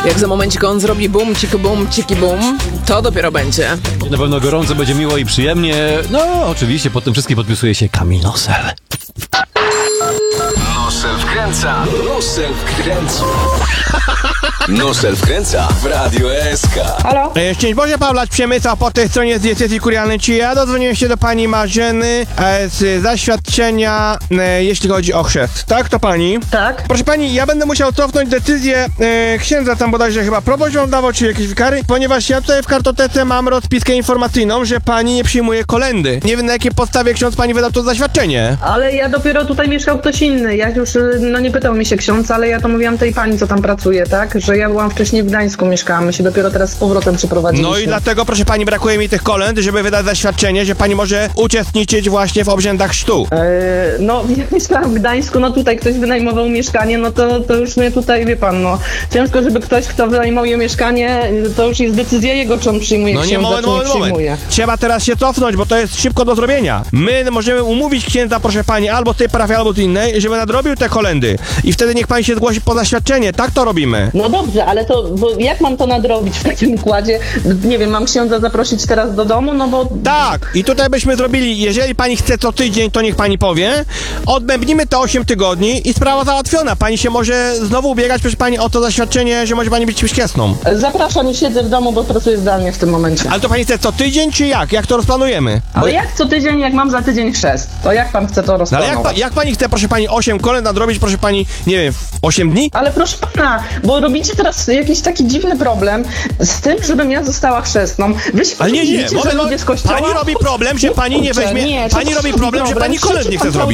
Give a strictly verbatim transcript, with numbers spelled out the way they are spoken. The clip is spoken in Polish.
Jak za momencik on zrobi bum, ciki bum, ciki bum, to dopiero będzie. Na pewno gorąco, będzie miło i przyjemnie. No, oczywiście, pod tym wszystkim podpisuje się Kamil Nosel. Nosel wkręca. Nosel wkręca. Nosel wkręca w Radio S K. Halo? Szczęść Boże, Pawlacz Przemysław po tej stronie z diecezji kurialnej. Czy ja dodzwoniłem się do pani Marzeny e, z zaświadczenia, e, jeśli chodzi o chrzest. Tak, to pani? Tak. Proszę pani, ja będę musiał cofnąć decyzję e, księdza, tam bodajże chyba proboszcz ją dawał, czy jakieś wikary, ponieważ ja tutaj w kartotece mam rozpiskę informacyjną, że pani nie przyjmuje kolendy. Nie wiem, na jakiej podstawie ksiądz pani wydał to zaświadczenie. Ale ja dopiero tutaj mieszkał ktoś inny. Ja już, no nie pytał mi się ksiądz, ale ja to mówiłam tej pani, co tam pracuje, tak? Że ja byłam wcześniej w Gdańsku, mieszkałam, my się dopiero teraz z powrotem przeprowadziliśmy. No i dlatego, proszę pani, brakuje mi tych kolęd, żeby wydać zaświadczenie, że pani może uczestniczyć właśnie w obrzędach chrztu. Yy, no, ja mieszkałam w Gdańsku, no tutaj ktoś wynajmował mieszkanie, no to, to już mnie tutaj, wie pan, no ciężko, żeby ktoś, kto wynajmuje mieszkanie, to już jest decyzja jego, czy on przyjmuje No nie, księdza, moment, czy nie moment, moment. przyjmuje. Trzeba teraz się cofnąć, bo to jest szybko do zrobienia. My możemy umówić księdza, proszę pani, albo z tej parafii, albo z innej, żeby nadrobił te kolendy. I wtedy niech pani się zgłosi po zaświadczenie. Tak to robimy. No dobrze, ale to, bo jak mam to nadrobić w takim układzie? Nie wiem, mam księdza zaprosić teraz do domu, no bo... Tak, i tutaj byśmy zrobili, jeżeli pani chce co tydzień, to niech pani powie, odbębnimy te osiem tygodni i sprawa załatwiona. Pani się może znowu ubiegać, proszę pani, o to zaświadczenie, że może pani być śmieszną. Zapraszam i siedzę w domu, bo pracuję zdalnie w tym momencie. Ale to pani chce co tydzień, czy jak? Jak to rozplanujemy? Ale bo... jak co tydzień, jak mam za tydzień chrzest? To jak pan chce to No rozplanować? ale jak, pa, jak pani chce, proszę pani, osiem kolęd nadrobić, proszę pani, nie wiem, w osiem dni? Ale proszę pana, bo robicie teraz jakiś taki dziwny problem z tym, żebym ja została chrzestną. Wy się Ale nie, nie, widzicie, moment, że ludzie z kościoła... pani robi problem, że pani nie Kurczę, weźmie, nie, pani robi problem, że pani kolęd nie chce zrobić.